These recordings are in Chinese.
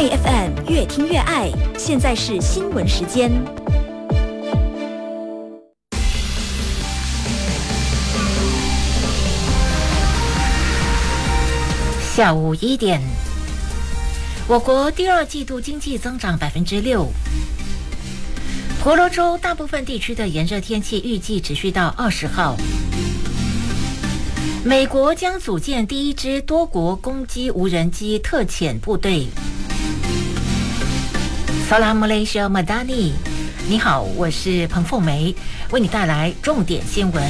爱 FM 越听越爱，现在是新闻时间。 下午1点，我国第二季度经济增长6%。婆罗洲大部分地区的炎热天气预计持续到20号。美国将组建第一支多国攻击无人机特遣部队。Salam Malaysia Madani， 你好，我是彭凤梅，为你带来重点新闻。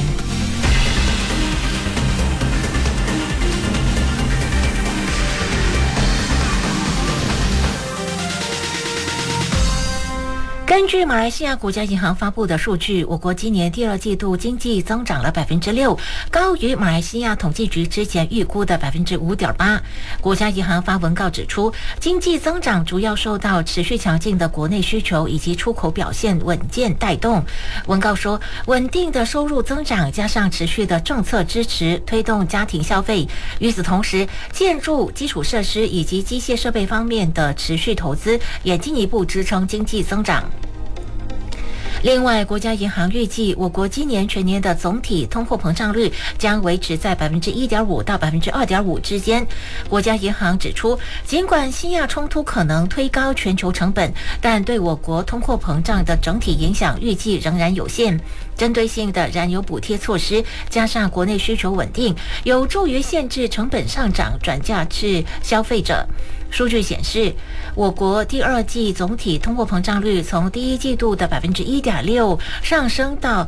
根据马来西亚国家银行发布的数据，我国今年第二季度经济增长了6%，高于马来西亚统计局之前预估的5.8%。国家银行发文告指出，经济增长主要受到持续强劲的国内需求以及出口表现稳健带动。文告说，稳定的收入增长加上持续的政策支持，推动家庭消费。与此同时，建筑、基础设施以及机械设备方面的持续投资也进一步支撑经济增长。另外，国家银行预计，我国今年全年的总体通货膨胀率将维持在1.5%到2.5%之间。国家银行指出，尽管西亚冲突可能推高全球成本，但对我国通货膨胀的整体影响预计仍然有限。针对性的燃油补贴措施加上国内需求稳定，有助于限制成本上涨，转嫁至消费者。数据显示，我国第二季总体通货膨胀率从第一季度的1.6%上升到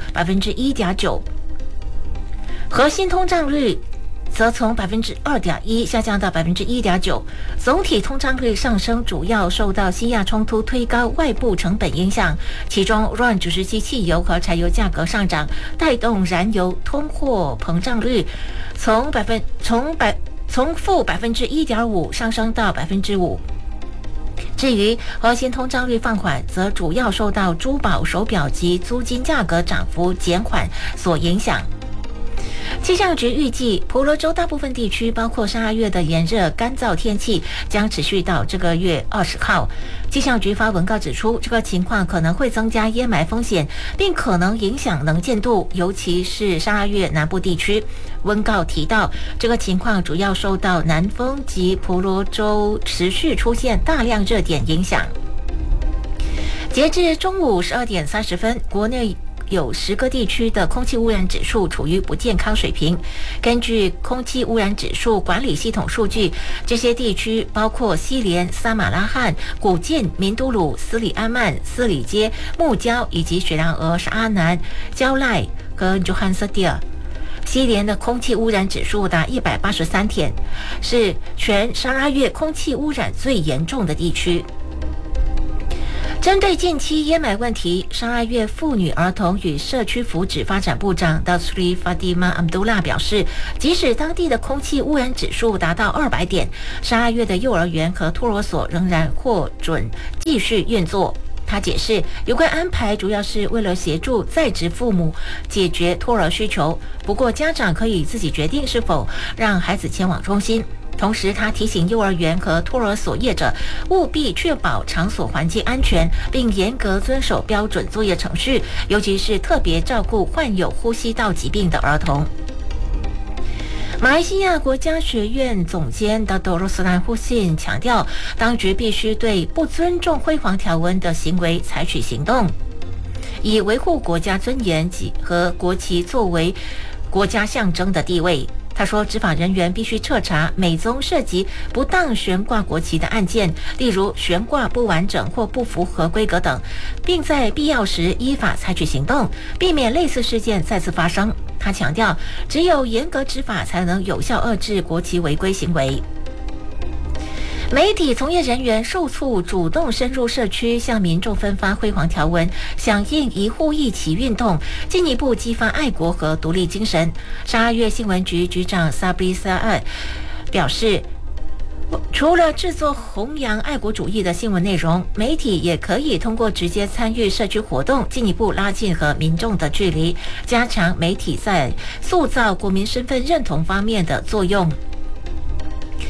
1.9%，核心通胀率则从2.1%下降到1.9%。总体通胀率上升主要受到西亚冲突推高外部成本影响，其中 RON 主食基汽油和柴油价格上涨，带动燃油通货膨胀率从负1.5%上升到5%。至于核心通胀率放缓，则主要受到珠宝、手表及租金价格涨幅减缓所影响。气象局预计，婆罗洲大部分地区，包括沙拉越的炎热干燥天气将持续到这个月20号。气象局发文告指出，这个情况可能会增加淹霾风险，并可能影响能见度，尤其是沙拉越南部地区。文告提到，这个情况主要受到南风及婆罗洲持续出现大量热点影响。截至中午12点30分，国内有10个地区的空气污染指数处于不健康水平。根据空气污染指数管理系统数据，这些地区包括西连、撒马拉罕、古晋、民都鲁、斯里安曼、斯里街、木礁以及雪兰莪、沙阿南、焦赖和Johannsertia。西连的空气污染指数达183点，是全沙拉越空气污染最严重的地区。针对近期淹霾问题，沙拉越妇女、儿童与社区福祉发展部长Datsri Fatimah Abdullah 表示，即使当地的空气污染指数达到200点，沙拉越的幼儿园和托儿所仍然获准继续运作。他解释，有关安排主要是为了协助在职父母解决托儿需求，不过家长可以自己决定是否让孩子前往中心。同时，他提醒幼儿园和托儿所业者务必确保场所环境安全，并严格遵守标准作业程序，尤其是特别照顾患有呼吸道疾病的儿童。马来西亚国家学院总监Dato' Roslan Husin强调，当局必须对不尊重辉煌条文的行为采取行动，以维护国家尊严和国旗作为国家象征的地位。他说，执法人员必须彻查美中涉及不当悬挂国旗的案件，例如悬挂不完整或不符合规格等，并在必要时依法采取行动，避免类似事件再次发生。他强调，只有严格执法才能有效遏制国旗违规行为。媒体从业人员受促主动深入社区，向民众分发辉煌条文，响应一户一旗运动，进一步激发爱国和独立精神。沙拉越新闻局局长萨布里萨尔表示，除了制作弘扬爱国主义的新闻内容，媒体也可以通过直接参与社区活动，进一步拉近和民众的距离，加强媒体在塑造国民身份认同方面的作用。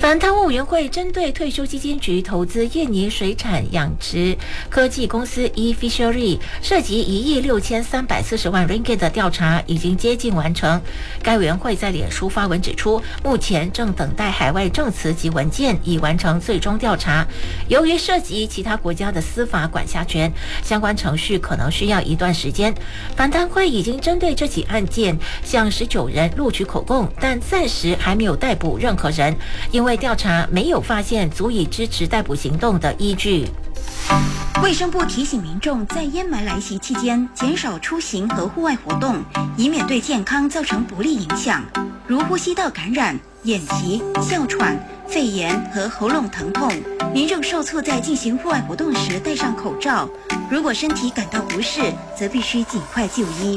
反贪污委员会针对退休基金局投资印尼水产养殖科技公司 eFishery 涉及1亿6340万 ringgit 的调查已经接近完成。该委员会在脸书发文指出，目前正等待海外证词及文件，以完成最终调查。由于涉及其他国家的司法管辖权，相关程序可能需要一段时间。反贪会已经针对这起案件向19人录取口供，但暂时还没有逮捕任何人，因为调查没有发现足以支持逮捕行动的依据。 卫生部提醒民众在烟霾来袭期间减少出行和户外活动，以免对健康造成不利影响，如呼吸道感染、眼疾、哮喘、肺炎和喉咙疼痛。民众受促在进行户外活动时戴上口罩，如果身体感到不适，则必须尽快就医。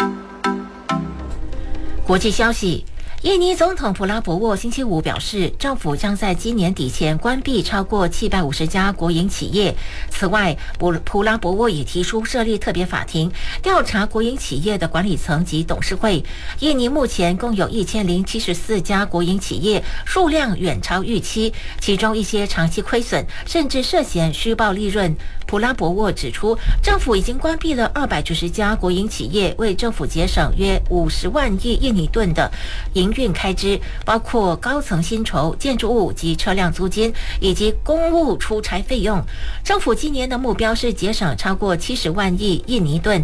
国际消息。印尼总统普拉博沃星期五表示，政府将在今年底前关闭超过750家国营企业。此外，普拉博沃也提出设立特别法庭，调查国营企业的管理层及董事会。印尼目前共有1074家国营企业，数量远超预期，其中一些长期亏损，甚至涉嫌虚报利润。普拉博沃指出，政府已经关闭了290家国营企业，为政府节省约50万亿印尼盾的营运开支，包括高层薪酬、建筑物及车辆租金，以及公务出差费用。政府今年的目标是节省超过70万亿印尼盾。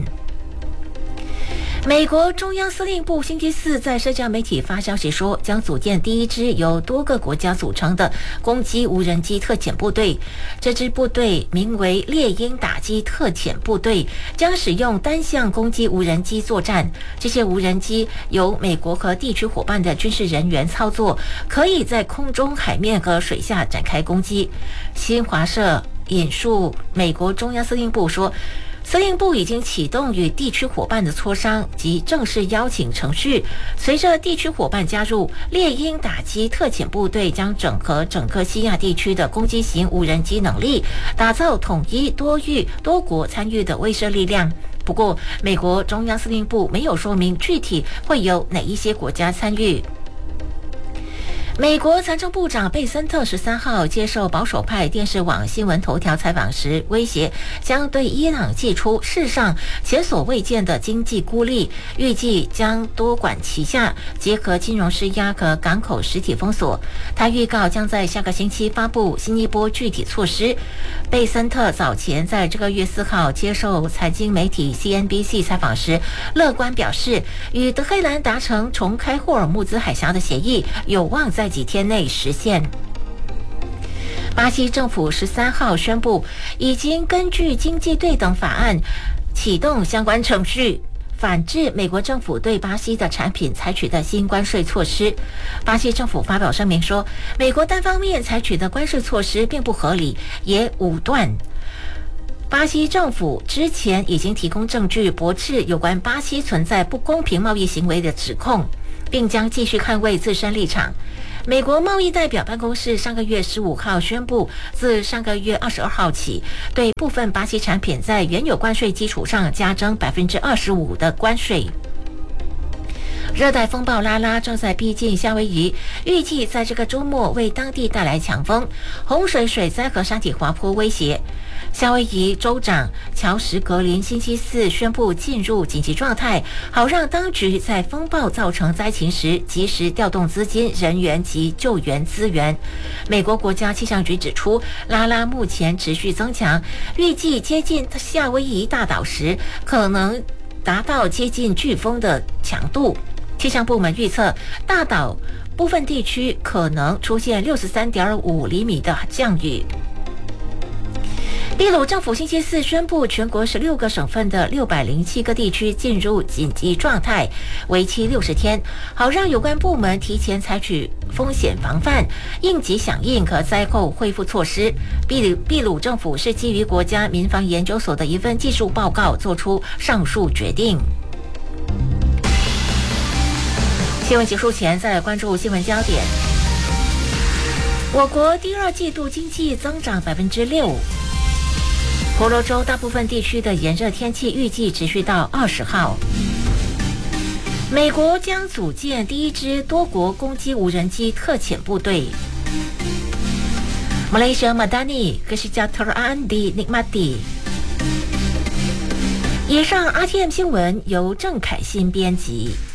美国中央司令部星期四在社交媒体发消息说，将组建第一支由多个国家组成的攻击无人机特遣部队。这支部队名为猎鹰打击特遣部队，将使用单向攻击无人机作战。这些无人机由美国和地区伙伴的军事人员操作，可以在空中、海面和水下展开攻击。新华社引述美国中央司令部说，司令部已经启动与地区伙伴的磋商及正式邀请程序。随着地区伙伴加入，猎鹰打击特遣部队将整合整个西亚地区的攻击型无人机能力，打造统一、多域、多国参与的威慑力量。不过，美国中央司令部没有说明具体会有哪一些国家参与。美国财政部长贝森特13号接受保守派电视网新闻头条采访时，威胁将对伊朗祭出世上前所未见的经济孤立，预计将多管齐下，结合金融施压和港口实体封锁。他预告将在下个星期发布新一波具体措施。贝森特早前在这个月4号接受财经媒体 CNBC 采访时，乐观表示，与德黑兰达成重开霍尔木兹海峡的协议，有望在几天内实现。巴西政府13号宣布，已经根据经济对等法案启动相关程序，反制美国政府对巴西的产品采取的新关税措施。巴西政府发表声明说，美国单方面采取的关税措施并不合理，也武断。巴西政府之前已经提供证据驳斥有关巴西存在不公平贸易行为的指控，并将继续捍卫自身立场。美国贸易代表办公室上个月15号宣布，自上个月22号起，对部分巴西产品在原有关税基础上加征25%的关税。热带风暴拉拉正在逼近夏威夷，预计在这个周末为当地带来强风、洪水、水灾和山体滑坡威胁。夏威夷州长乔什格林星期四宣布进入紧急状态，好让当局在风暴造成灾情时及时调动资金、人员及救援资源。美国国家气象局指出，拉拉目前持续增强，预计接近夏威夷大岛时，可能达到接近飓风的强度。气象部门预测，大岛部分地区可能出现63.5厘米的降雨。秘鲁政府星期四宣布，全国16个省份的607个地区进入紧急状态，为期60天，好让有关部门提前采取风险防范、应急响应和灾后恢复措施。秘鲁政府是基于国家民防研究所的一份技术报告做出上述决定。新闻结束前，再来关注新闻焦点。我国第二季度经济增长6%。婆罗洲大部分地区的炎热天气预计持续到20号。美国将组建第一支多国攻击无人机特遣部队。 Malaysia Madani Kesejahteraan dinikmati。以上 RTM 新闻由郑凯欣编辑。